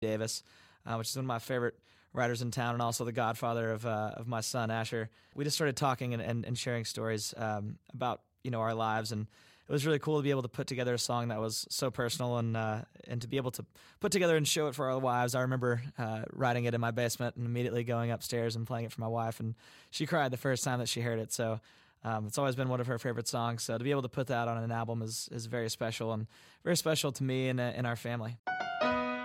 Davis, which is one of my favorite writers in town and also the godfather of my son, Asher. We just started talking and sharing stories about, our lives, and it was really cool to be able to put together a song that was so personal and to be able to put together and show it for our wives. I remember writing it in my basement and immediately going upstairs and playing it for my wife, and she cried the first time that she heard it. So it's always been one of her favorite songs. So to be able to put that on an album is very special and very special to me and our family.